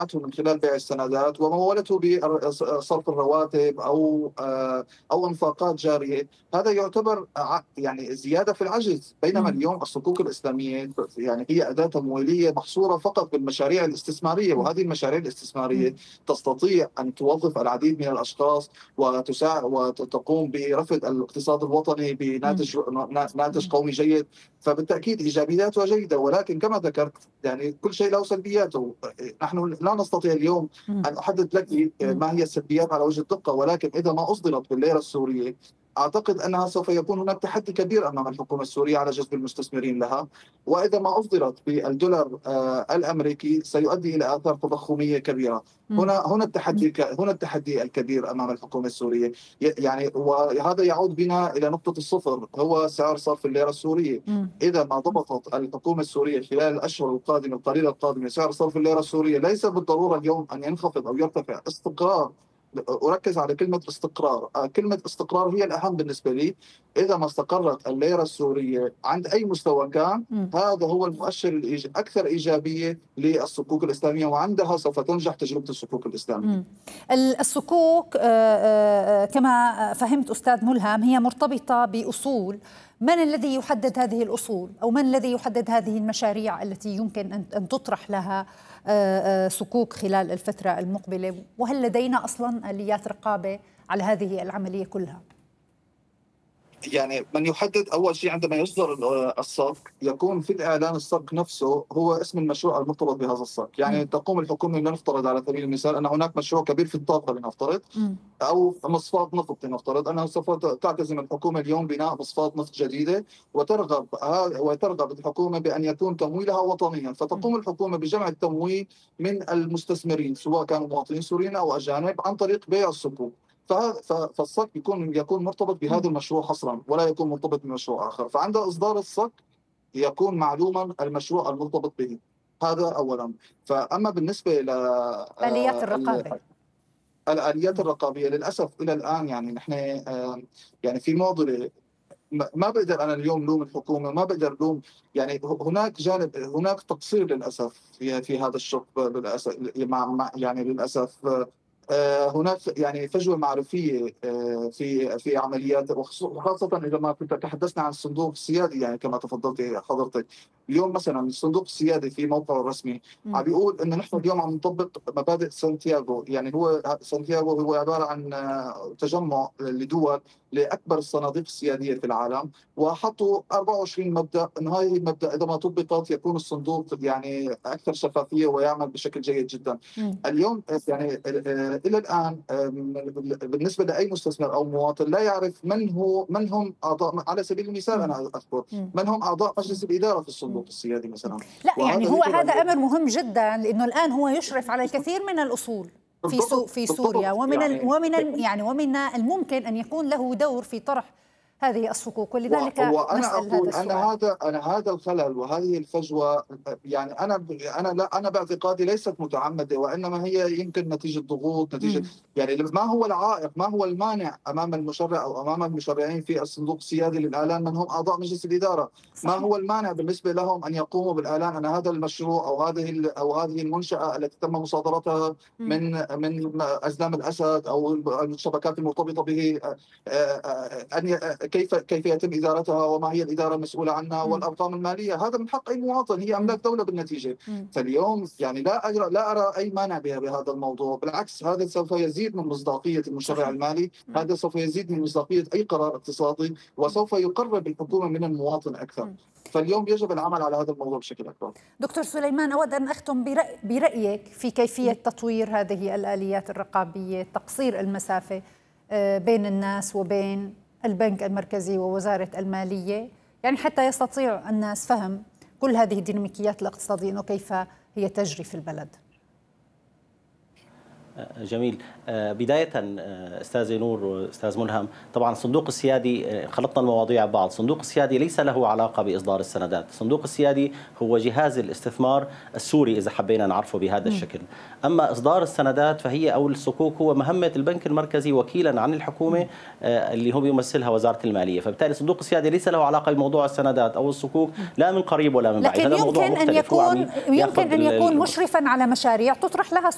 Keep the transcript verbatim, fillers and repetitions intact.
من خلال بيع السندات ومولته بصرف الرواتب او او انفاقات جاريه، هذا يعتبر يعني زياده في العجز. بينما اليوم الصكوك الاسلاميه يعني هي اداه تمويليه محصوره فقط بالمشاريع الاستثماريه، وهذه المشاريع الاستثماريه تستطيع ان توظف العديد من الاشخاص وتساعد وتقوم برفد الاقتصاد الوطني بناتج ناتج قومي جيد. فبالتاكيد ايجابياتها جيده، ولكن كما ذكرت يعني كل شيء له سلبياته. نحن لا نستطيع اليوم ان احدد لك ما هي السلبيات على وجه الدقه، ولكن اذا ما اصدرت بالليره السوريه اعتقد انها سوف يكون هناك تحدي كبير امام الحكومه السوريه على جذب المستثمرين لها، واذا ما اصدرت بالدولار الامريكي سيؤدي الى اثار تضخميه كبيره. هنا هنا التحدي هنا التحدي الكبير امام الحكومه السوريه، يعني وهذا يعود بنا الى نقطه الصفر، هو سعر صرف الليره السوريه. اذا ما ضبطت الحكومه السوريه خلال الاشهر القادمه القليله القادمه سعر صرف الليره السوريه، ليس بالضروره اليوم ان ينخفض او يرتفع، استقرار. أركز على كلمة استقرار، كلمة استقرار هي الأهم بالنسبة لي. إذا ما استقرت الليرة السورية عند أي مستوى كان، م. هذا هو المؤشر الأكثر إيجابية للصكوك الإسلامية، وعندها سوف تنجح تجربة الصكوك الإسلامية. م. الصكوك كما فهمت أستاذ ملهم هي مرتبطة بأصول. من الذي يحدد هذه الأصول أو من الذي يحدد هذه المشاريع التي يمكن أن تطرح لها صكوك خلال الفترة المقبلة؟ وهل لدينا أصلا آليات رقابة على هذه العملية كلها؟ يعني من يحدد أول شيء عندما يصدر الصك يكون في الإعلان الصك نفسه هو اسم المشروع المرتبط بهذا الصك. يعني م. تقوم الحكومة، لنفترض على سبيل المثال أن هناك مشروع كبير في الطاقة لنفترض م. أو مصفاة نفط لنفترض، أنها سوف تعتزم الحكومة اليوم بناء مصفاة نفط جديدة، وترغب وترغب الحكومة بأن يكون تمويلها وطنيا، فتقوم م. الحكومة بجمع التمويل من المستثمرين سواء كانوا مواطنين سوريين أو أجانب عن طريق بيع الصكوك. فالصك يكون يكون مرتبط بهذا المشروع حصرا ولا يكون مرتبط بمشروع اخر، فعند اصدار الصك يكون معلوما المشروع المرتبط به. هذا اولا. فاما بالنسبه ل اليات الرقابه، الاليات الرقابيه للاسف الى الان يعني نحن يعني في معضله. ما بقدر انا اليوم لوم الحكومه، ما بقدر لوم، يعني هناك جانب، هناك تقصير للاسف في في هذا الشق للاسف، يعني للاسف هناك يعني فجوه معرفيه في في عمليات، وخاصه اذا ما كنت تحدثنا عن الصندوق السيادي. يعني كما تفضلت حضرتك اليوم مثلا الصندوق السيادي في موقعه الرسمي عم بيقول انه نحن اليوم عم نطبق مبادئ سانتياغو. يعني هو سانتياغو هو عباره عن تجمع لدول لاكبر الصناديق السياديه في العالم، وحطوا أربعة وعشرين مبدا، انه هذه المبدا اذا ما طبقت يكون الصندوق يعني اكثر شفافيه ويعمل بشكل جيد جدا. م. اليوم يعني الى الان بالنسبه لاي مستثمر او مواطن لا يعرف من هو من هم اعضاء، على سبيل المثال م. انا اذكر من هم اعضاء مجلس الاداره في الصندوق السيادي مثلا. لا يعني هو هذا امر مهم جدا، لانه الان هو يشرف على الكثير من الاصول في سو في سوريا، ومن يعني ومن يعني ومن الممكن ان يكون له دور في طرح هذه الصكوك. ولذلك وانا اقول هذا انا هذا انا هذا الخلل وهذه الفجوه، يعني انا انا لا انا باعتقادي ليست متعمده، وانما هي يمكن نتيجه ضغوط، نتيجه م. يعني ما هو العائق، ما هو المانع امام المشرع او امام المشرعين في الصندوق السيادي للاعلان من هم اعضاء مجلس الاداره؟ صحيح. ما هو المانع بالنسبه لهم ان يقوموا بالاعلان ان هذا المشروع او هذه او هذه المنشاه التي تم مصادرتها م. من من ازلام الاسد او الشبكات المرتبطه به، ان كيف كيف يتم ادارتها وما هي الاداره المسؤوله عنها م. والارقام الماليه. هذا من حق اي مواطن، هي املاك دوله بالنتيجه. م. فاليوم يعني لا أرى لا ارى اي مانع بهذا الموضوع، بالعكس هذا سوف يزيد من مصداقيه المشرع المالي، م. هذا سوف يزيد من مصداقيه اي قرار اقتصادي، وسوف يقرب الحكومه من المواطن اكثر. م. فاليوم يجب العمل على هذا الموضوع بشكل اكبر. دكتور سليمان، اود ان اختم برأي برايك في كيفيه تطوير هذه الاليات الرقابيه، تقصير المسافه بين الناس وبين البنك المركزي ووزارة المالية، يعني حتى يستطيع الناس فهم كل هذه الديناميكيات الاقتصادية وكيف هي تجري في البلد. جميل. بداية أستاذ نور وأستاذ ملهم، طبعا الصندوق السيادي خلطنا المواضيع ببعض. الصندوق السيادي ليس له علاقة بإصدار السندات، الصندوق السيادي هو جهاز الاستثمار السوري إذا حبينا نعرفه بهذا الشكل. أما إصدار السندات فهي أو الصكوك هو مهمة البنك المركزي وكيلا عن الحكومة اللي هو بيمثلها وزارة المالية، فبالتالي الصندوق السيادي ليس له علاقة بموضوع السندات أو الصكوك لا من قريب ولا من بعيد. لكن يمكن أن يكون يمكن أن يكون مشرفا على مشاريع تطرح لها